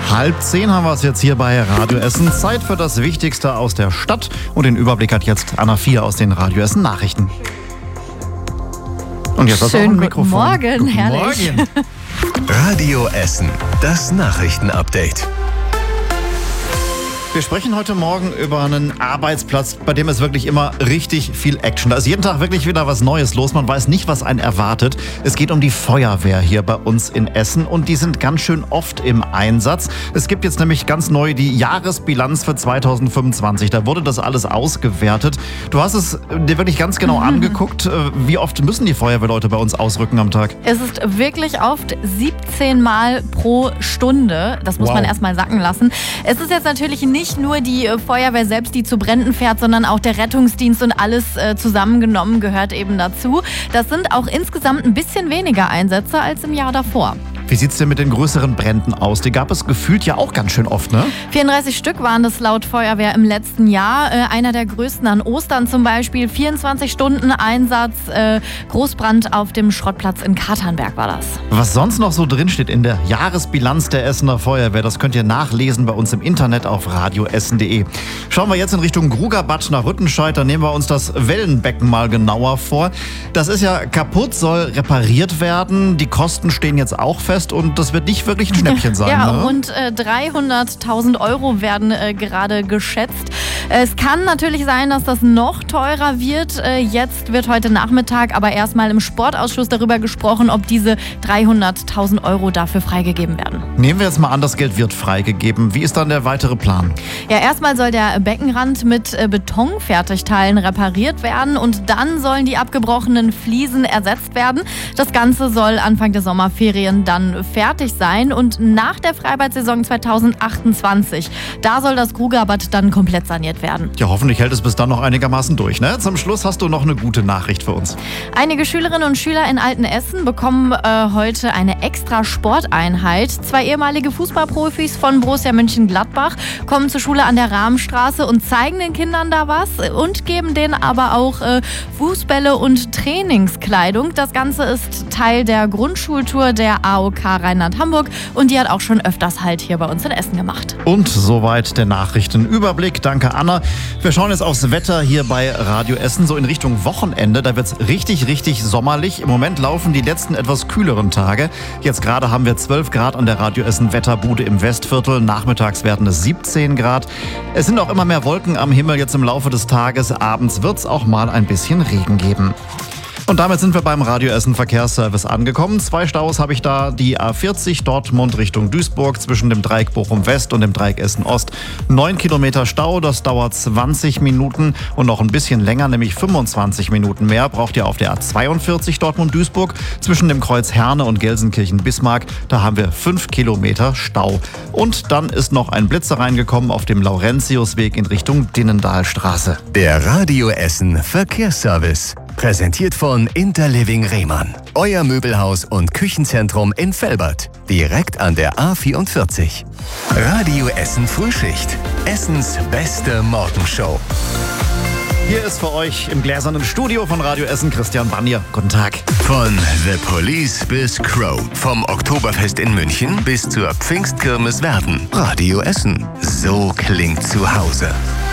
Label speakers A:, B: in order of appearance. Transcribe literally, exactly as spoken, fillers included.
A: Halb zehn haben wir es jetzt hier bei Radio Essen. Zeit für das Wichtigste aus der Stadt. Und den Überblick hat jetzt Anna Vier aus den Radio Essen Nachrichten. Und jetzt hast du auch ein Mikrofon.
B: Guten Morgen,
A: Guten
B: herrlich.
A: Morgen.
C: Radio Essen, das Nachrichtenupdate.
A: Wir sprechen heute Morgen über einen Arbeitsplatz, bei dem ist wirklich immer richtig viel Action. Da ist jeden Tag wirklich wieder was Neues los. Man weiß nicht, was einen erwartet. Es geht um die Feuerwehr hier bei uns in Essen und die sind ganz schön oft im Einsatz. Es gibt jetzt nämlich ganz neu die Jahresbilanz für zweitausendfünfundzwanzig. Da wurde das alles ausgewertet. Du hast es dir wirklich ganz genau angeguckt. Wie oft müssen die Feuerwehrleute bei uns ausrücken am Tag?
B: Es ist wirklich oft siebzehn Mal pro Stunde. Das muss
A: Wow.
B: man erstmal sacken lassen. Es ist jetzt natürlich nicht nur die Feuerwehr selbst, die zu Bränden fährt, sondern auch der Rettungsdienst und alles äh, zusammengenommen gehört eben dazu. Das sind auch insgesamt ein bisschen weniger Einsätze als im Jahr davor.
A: Wie sieht es denn mit den größeren Bränden aus? Die gab es gefühlt ja auch ganz schön oft, ne?
B: vierunddreißig Stück waren das laut Feuerwehr im letzten Jahr. Äh, einer der größten an Ostern zum Beispiel. vierundzwanzig Stunden Einsatz. Äh, Großbrand auf dem Schrottplatz in Katernberg war das.
A: Was sonst noch so drinsteht in der Jahresbilanz der Essener Feuerwehr, das könnt ihr nachlesen bei uns im Internet auf radio essen punkt de. Schauen wir jetzt in Richtung Grugerbad nach Rüttenscheid, da nehmen wir uns das Wellenbecken mal genauer vor. Das ist ja kaputt, soll repariert werden. Die Kosten stehen jetzt auch fest und das wird nicht wirklich ein Schnäppchen sein.
B: Ja,
A: ne?
B: rund äh, dreihunderttausend Euro werden äh, gerade geschätzt. Es kann natürlich sein, dass das noch teurer wird. Äh, jetzt wird heute Nachmittag aber erstmal im Sportausschuss darüber gesprochen, ob diese dreihunderttausend Euro dafür freigegeben werden.
A: Nehmen wir jetzt mal an, das Geld wird freigegeben. Wie ist dann der weitere Plan?
B: Ja, erstmal soll der Beckenrand mit äh, Betonfertigteilen repariert werden und dann sollen die abgebrochenen Fliesen ersetzt werden. Das Ganze soll Anfang der Sommerferien dann fertig sein und nach der Freibad-Saison zweitausendachtundzwanzig, da soll das Grugerbad dann komplett saniert werden.
A: Ja, hoffentlich hält es bis dann noch einigermaßen durch, ne? Zum Schluss hast du noch eine gute Nachricht für uns.
B: Einige Schülerinnen und Schüler in Altenessen bekommen äh, heute eine extra Sporteinheit. Zwei ehemalige Fußballprofis von Borussia Mönchengladbach kommen zur Schule an der Rahmenstraße und zeigen den Kindern da was und geben denen aber auch äh, Fußbälle und Trainingskleidung. Das Ganze ist Teil der Grundschultour der A O K Rheinland-Hamburg und die hat auch schon öfters Halt hier bei uns in Essen gemacht.
A: Und soweit der Nachrichtenüberblick. Danke, Anna. Wir schauen jetzt aufs Wetter hier bei Radio Essen, so in Richtung Wochenende. Da wird es richtig, richtig sommerlich. Im Moment laufen die letzten etwas kühleren Tage. Jetzt gerade haben wir zwölf Grad an der Radio Essen Wetterbude im Westviertel. Nachmittags werden es siebzehn Grad. Es sind auch immer mehr Wolken am Himmel jetzt im Laufe des Tages. Abends wird es auch mal ein bisschen Regen geben. Und damit sind wir beim Radio Essen Verkehrsservice angekommen. Zwei Staus habe ich da. Die A vierzig Dortmund Richtung Duisburg zwischen dem Dreieck Bochum West und dem Dreieck Essen Ost. Neun Kilometer Stau, das dauert zwanzig Minuten und noch ein bisschen länger, nämlich fünfundzwanzig Minuten mehr braucht ihr auf der A zweiundvierzig Dortmund Duisburg zwischen dem Kreuz Herne und Gelsenkirchen Bismarck. Da haben wir fünf Kilometer Stau. Und dann ist noch ein Blitzer reingekommen auf dem Laurentiusweg in Richtung Dinnendahlstraße.
C: Der Radio Essen Verkehrsservice. Präsentiert von Interliving Rehmann. Euer Möbelhaus und Küchenzentrum in Velbert. Direkt an der A vierundvierzig. Radio Essen Frühschicht. Essens beste Morgenshow.
A: Hier ist für euch im gläsernen Studio von Radio Essen Christian Banier. Guten Tag.
C: Von The Police bis Crow. Vom Oktoberfest in München bis zur Pfingstkirmes Werden. Radio Essen. So klingt zu Hause.